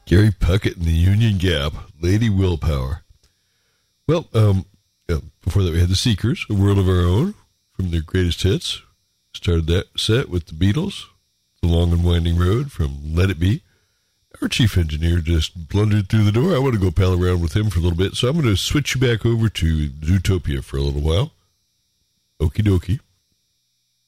Gary Puckett and the Union Gap, Lady Willpower. Well, before that we had the Seekers, A World of Our Own, from their greatest hits. Started that set with the Beatles, The Long and Winding Road from Let It Be. Our chief engineer just blundered through the door. I want to go pal around with him for a little bit, so I'm going to switch you back over to Zootopia for a little while. Okie dokie.